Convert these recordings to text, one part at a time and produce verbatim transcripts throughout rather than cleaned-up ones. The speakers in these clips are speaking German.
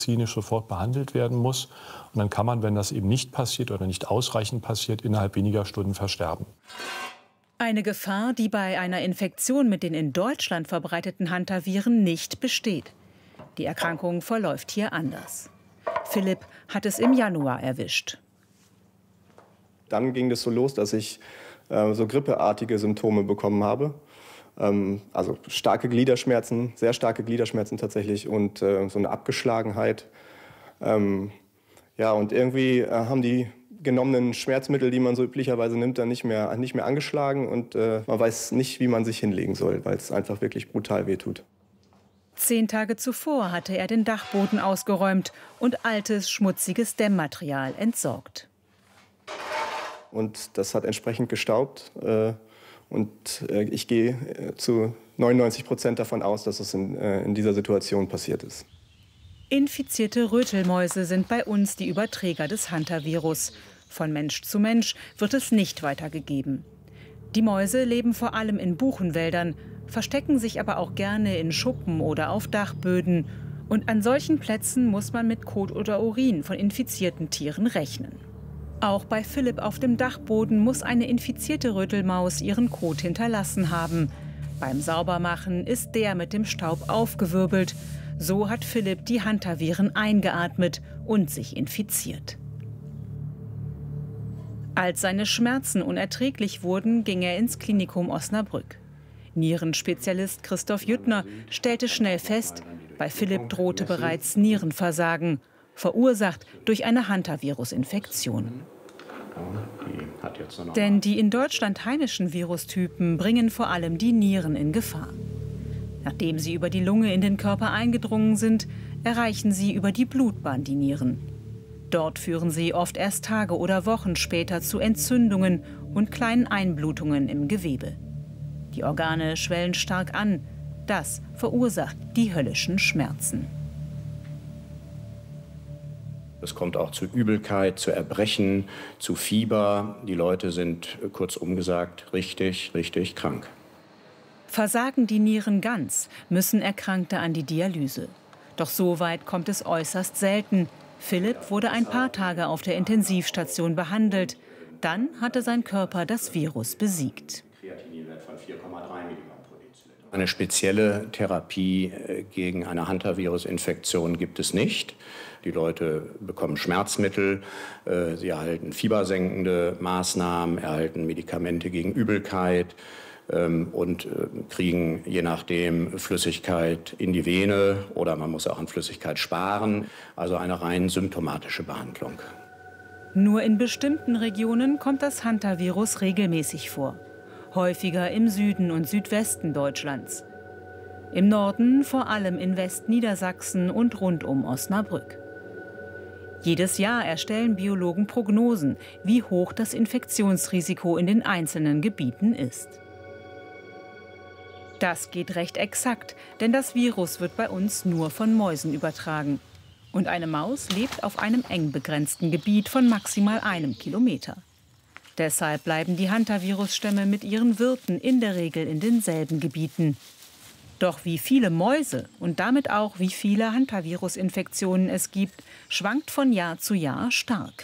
medizinisch sofort behandelt werden muss. Und dann kann man, wenn das eben nicht passiert oder nicht ausreichend passiert, innerhalb weniger Stunden versterben. Eine Gefahr, die bei einer Infektion mit den in Deutschland verbreiteten Hantaviren nicht besteht. Die Erkrankung verläuft hier anders. Philipp hat es im Januar erwischt. Dann ging es so los, dass ich äh, so grippeartige Symptome bekommen habe. Ähm, also starke Gliederschmerzen, sehr starke Gliederschmerzen tatsächlich und äh, so eine Abgeschlagenheit. Ähm, ja, und irgendwie äh, haben die genommenen Schmerzmittel, die man so üblicherweise nimmt, dann nicht mehr, nicht mehr angeschlagen. Und äh, man weiß nicht, wie man sich hinlegen soll, weil es einfach wirklich brutal wehtut. Zehn Tage zuvor hatte er den Dachboden ausgeräumt und altes, schmutziges Dämmmaterial entsorgt. Und das hat entsprechend gestaubt. Äh, und äh, ich gehe äh, zu neunundneunzig Prozent davon aus, dass es in, äh, in dieser Situation passiert ist. Infizierte Rötelmäuse sind bei uns die Überträger des Hantavirus. Von Mensch zu Mensch wird es nicht weitergegeben. Die Mäuse leben vor allem in Buchenwäldern, verstecken sich aber auch gerne in Schuppen oder auf Dachböden. Und an solchen Plätzen muss man mit Kot oder Urin von infizierten Tieren rechnen. Auch bei Philipp auf dem Dachboden muss eine infizierte Rötelmaus ihren Kot hinterlassen haben. Beim Saubermachen ist der mit dem Staub aufgewirbelt. So hat Philipp die Hantaviren eingeatmet und sich infiziert. Als seine Schmerzen unerträglich wurden, ging er ins Klinikum Osnabrück. Nierenspezialist Christoph Jüttner stellte schnell fest, bei Philipp drohte bereits Nierenversagen, verursacht durch eine Hantavirus-Infektion. Denn die in Deutschland heimischen Virustypen bringen vor allem die Nieren in Gefahr. Nachdem sie über die Lunge in den Körper eingedrungen sind, erreichen sie über die Blutbahn die Nieren. Dort führen sie oft erst Tage oder Wochen später zu Entzündungen und kleinen Einblutungen im Gewebe. Die Organe schwellen stark an. Das verursacht die höllischen Schmerzen. Es kommt auch zu Übelkeit, zu Erbrechen, zu Fieber. Die Leute sind, kurzum gesagt, richtig, richtig krank. Versagen die Nieren ganz, müssen Erkrankte an die Dialyse. Doch so weit kommt es äußerst selten. Philipp wurde ein paar Tage auf der Intensivstation behandelt. Dann hatte sein Körper das Virus besiegt. Eine spezielle Therapie gegen eine Hantavirus-Infektion gibt es nicht. Die Leute bekommen Schmerzmittel, sie erhalten fiebersenkende Maßnahmen, erhalten Medikamente gegen Übelkeit und kriegen je nachdem Flüssigkeit in die Vene oder man muss auch an Flüssigkeit sparen. Also eine rein symptomatische Behandlung. Nur in bestimmten Regionen kommt das Hantavirus regelmäßig vor. Häufiger im Süden und Südwesten Deutschlands. Im Norden vor allem in Westniedersachsen und rund um Osnabrück. Jedes Jahr erstellen Biologen Prognosen, wie hoch das Infektionsrisiko in den einzelnen Gebieten ist. Das geht recht exakt, denn das Virus wird bei uns nur von Mäusen übertragen. Und eine Maus lebt auf einem eng begrenzten Gebiet von maximal einem Kilometer. Deshalb bleiben die Hantavirus-Stämme mit ihren Wirten in der Regel in denselben Gebieten. Doch wie viele Mäuse und damit auch wie viele Hantavirus-Infektionen es gibt, schwankt von Jahr zu Jahr stark.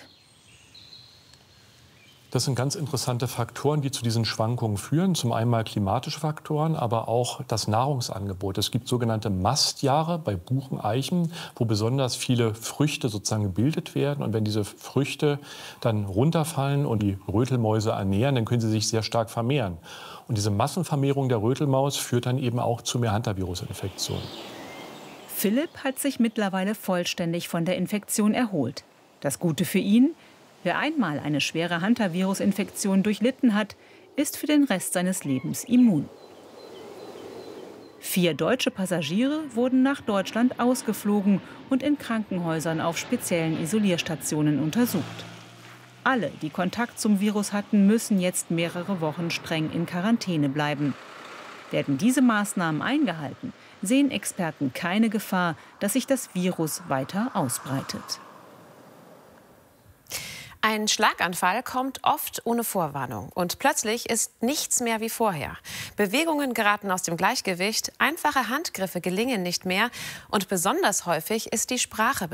Das sind ganz interessante Faktoren, die zu diesen Schwankungen führen. Zum einen mal klimatische Faktoren, aber auch das Nahrungsangebot. Es gibt sogenannte Mastjahre bei Buchen, Eichen, wo besonders viele Früchte sozusagen gebildet werden. Und wenn diese Früchte dann runterfallen und die Rötelmäuse ernähren, dann können sie sich sehr stark vermehren. Und diese Massenvermehrung der Rötelmaus führt dann eben auch zu mehr Hantavirus-Infektionen. Philipp hat sich mittlerweile vollständig von der Infektion erholt. Das Gute für ihn: Wer einmal eine schwere Hantavirus-Infektion durchlitten hat, ist für den Rest seines Lebens immun. Vier deutsche Passagiere wurden nach Deutschland ausgeflogen und in Krankenhäusern auf speziellen Isolierstationen untersucht. Alle, die Kontakt zum Virus hatten, müssen jetzt mehrere Wochen streng in Quarantäne bleiben. Werden diese Maßnahmen eingehalten, sehen Experten keine Gefahr, dass sich das Virus weiter ausbreitet. Ein Schlaganfall kommt oft ohne Vorwarnung und plötzlich ist nichts mehr wie vorher. Bewegungen geraten aus dem Gleichgewicht, einfache Handgriffe gelingen nicht mehr und besonders häufig ist die Sprache